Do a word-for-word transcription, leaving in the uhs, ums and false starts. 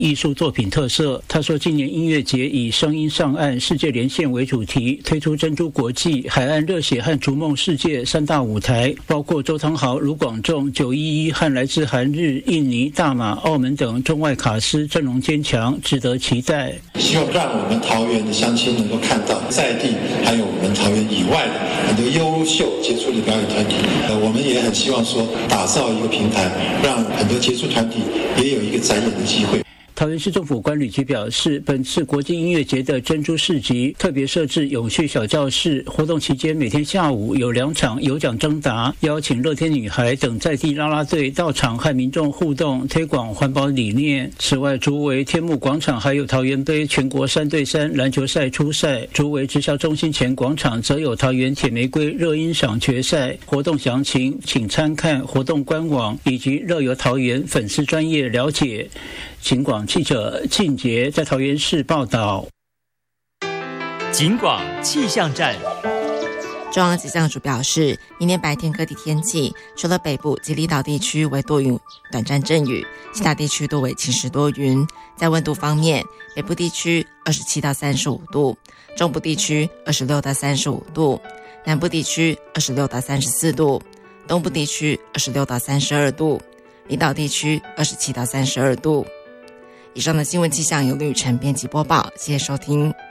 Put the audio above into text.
艺术作品特色。他说，今年音乐节以声音上岸、世界连线为主题，推出珍珠国际、海岸热血和逐梦世界三大舞台，包括周汤豪、卢广仲、九一一和来自韩日、印尼、大马、澳门等中外卡司阵容坚强，值得期待。 希望让我们桃园的乡亲能够看到在地还有我们桃园以外的很多优秀杰出的表演团体。呃，我们也很希望说打造一个平台，让很多杰出团体也有一个展演的机会。 桃园市政府观旅局表示，本次国际音乐节的珍珠市集特别设置永续小教室，活动期间每天下午有两场有奖征答，邀请乐天女孩等在地啦啦队到场和民众互动，推广环保理念。此外，竹围天幕广场还有桃园杯全国三对三篮球赛初赛，竹围直销中心前广场则有桃园铁玫瑰热音赏决赛。活动详情请参看活动官网以及乐游桃园粉丝专页了解。警广记者靳杰在桃园市报道。 警广气象站。 中央气象署表示，明天白天各地天气除了北部及离岛地区为多云短暂阵雨，其他地区多为晴时多云。在温度方面，北部地区二十七到三十五度，中部地区二十六到三十五度，南部地区二十六到三十四度，东部地区二十六到三十二度，离岛地区二十七到三十二度。以上的新闻气象由吕晨编辑播报，谢谢收听。